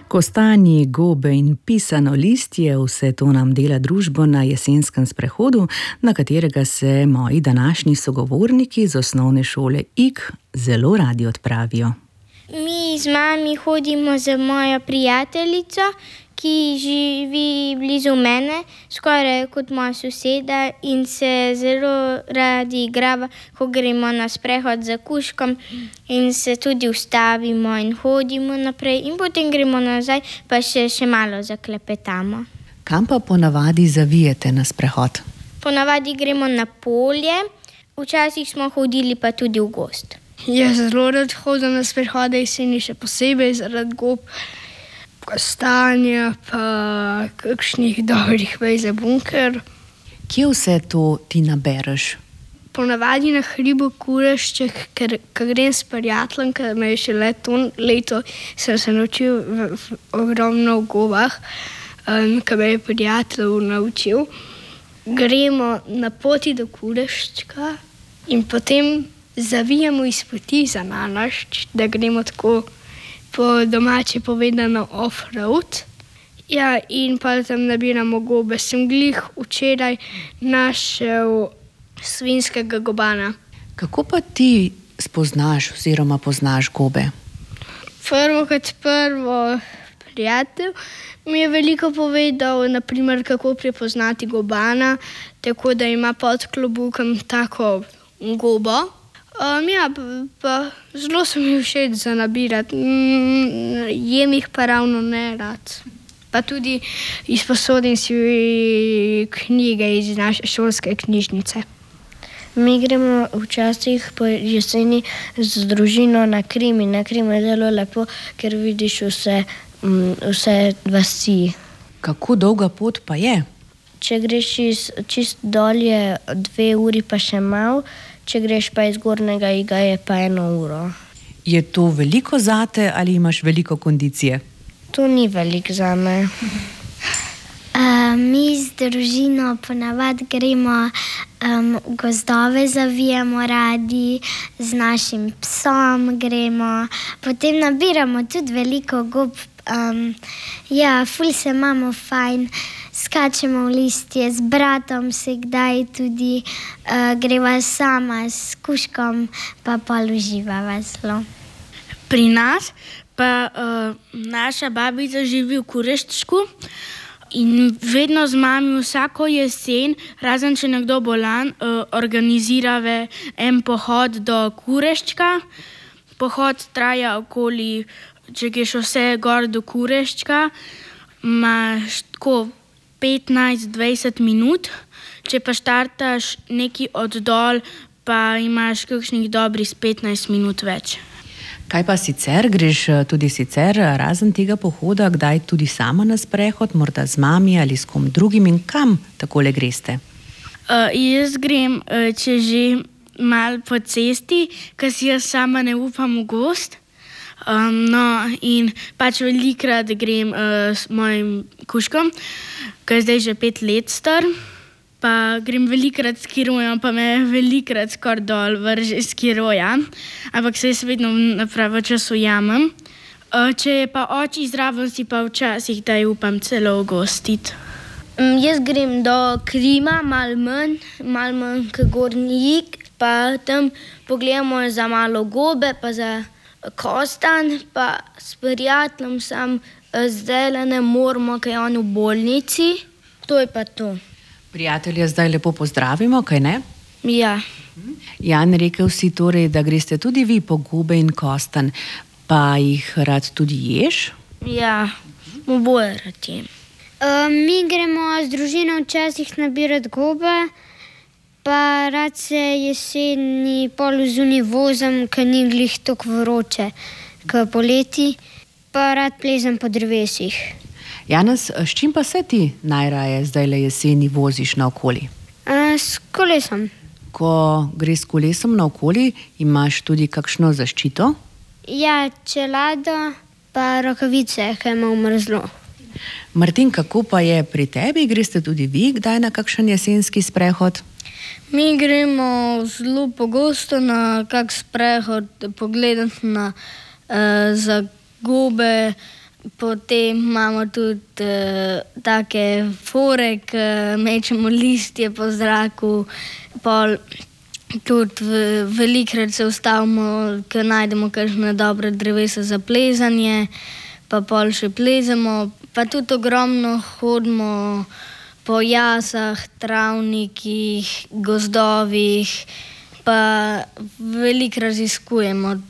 Kostanji, gobe in pisano listje, vse to nam dela družbo na jesenskem sprehodu, na katerega se moji današnji sogovorniki z osnovne šole Ig zelo radi odpravijo. Mi z mami hodimo z mojo prijateljico, ki živi blizu mene, skoraj kot moja soseda, in se zelo radi igrava, ko gremo na sprehod z kužkom in se tudi ustavimo in hodimo naprej in potem gremo nazaj, pa še malo zaklepetamo. Kam pa ponavadi zavijete na sprehod? Ponavadi gremo na polje, včasih smo hodili pa tudi v gozd. Jaz zelo rad hodim na sprehode jeseni, še posebej zaradi gob, kostanja pa kakšnih dobrih vej za bunker. Kje vse to ti nabereš? Ponavadi na hribu Kurešček, ker grem s prijateljem, ker me je šele to leto, sem se naučil ogromno v gobah, ker me je prijatelj naučil. Gremo na poti do Kureščka in potem zavijamo iz poti za nalašč, da gremo tako po domače povedano off-road. Ja, in pa tam nabiramo gobe. Sem glih včeraj našel svinjskega gobana. Kako pa ti spoznaš oziroma poznaš gobe? Prvo prijatelj mi je veliko povedal, naprimer, kako prepoznati gobana, tako da ima pod klobukom tako gobo. Ja, pa zelo so mi všeč za nabirati, jem jih pa ravno ne rad. Pa tudi izposodim si knjige iz naše šolske knjižnice. Mi gremo včasih po jeseni z družino na Krim in na Krim je zelo lepo, ker vidiš vse vasi. Kako dolga pot pa je? Če greš čist dol je 2 uri pa še malo, če greš pa iz Gornjega Iga je pa 1 uro. Je to veliko zate ali imaš veliko kondicije? To ni veliko zame. Mi z družino ponavadi gremo v gozdove, zavijamo radi, z našim psom gremo, potem nabiramo tudi veliko gob. Ja, ful se imamo fajn, skačemo v listje, z bratom se kdaj tudi greva sama s kužkom, pa uživava zelo. Pri nas pa naša babica živi v Kureščku in vedno z mami vsako jesen, razen če nekdo bolan, organizira en pohod do Kureščka. Pohod traja okoli, če greš vse gor do Kureščka, imaš tako 15-20 minut, če pa štartaš nekaj od dol, pa imaš kakšnih dobrih 15 minut več. Kaj pa sicer? Greš tudi sicer razen tega pohoda, kdaj tudi sama na sprehod, morda z mami ali s kom drugim in kam takole greste? Jaz grem, če že malo po cesti, ker si jaz sama ne upam v gozd. In pač velikokrat grem s mojim kužkom, ki je zdaj že 5 let star. Pa grem velikokrat s skirojem, pa me velikokrat skoraj dol vrže skiroja, ampak se jaz vedno na pravo čas ujamem. Če je pa oči zraven, si pa včasih daj upam celo ugostiti. Jaz grem do Krima, malo manj k Gornji Ig, pa tam pogledamo za malo gobe, pa za kostan, pa s prijateljem zdaj ne moramo, ker je on v bolnici. To je pa to. Prijatelje zdaj lepo pozdravimo, kaj ne? Ja. Jan, rekel si torej, da greste tudi vi po gobe in kostan, pa jih rad tudi ješ? Ja, oboje rad jem. Mi gremo z družino včasih nabirati gobe, pa rad se jeseni pol zunaj vozim, ker ni glih toliko vroče, kot poleti, pa rad plezam po drevesih. Janez, s čim pa se ti najraje zdajle jeseni voziš naokoli? S kolesom. Ko greš s kolesom naokoli, imaš tudi kakšno zaščito? Ja, čelado pa rokavice, ker ima mrzlo. Martin, kako pa je pri tebi? Greste tudi vi kdaj na kakšen jesenski sprehod? Mi gremo zelo pogosto na kak sprehod pogledati za gobe, Potem imamo tudi take fore, ki mečemo listje po zraku. Pol tudi velikokrat se ustavimo, ker najdemo kakšne dobre drevesa za plezanje, pa pol še plezamo. Pa tudi ogromno hodimo po jasah, travnikih, gozdovih, pa veliko raziskujemo.